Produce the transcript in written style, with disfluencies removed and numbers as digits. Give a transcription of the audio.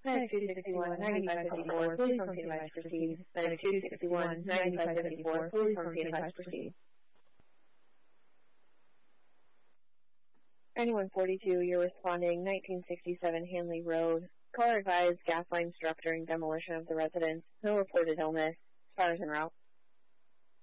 Medic 261, 9554, police on scene advice proceed. Medic 261, 9554, police on scene advice proceed. 9142, you're responding, 1967 Hanley Road. Caller advised gas line struck during demolition of the residence. No reported illness. Stars en route.